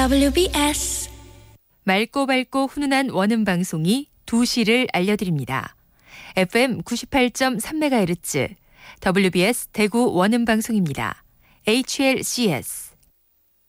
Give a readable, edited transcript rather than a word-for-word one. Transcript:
WBS 맑고 밝고 훈훈한 원음 방송이 2시를 알려드립니다. FM 98.3MHz WBS 대구 원음 방송입니다. HLCS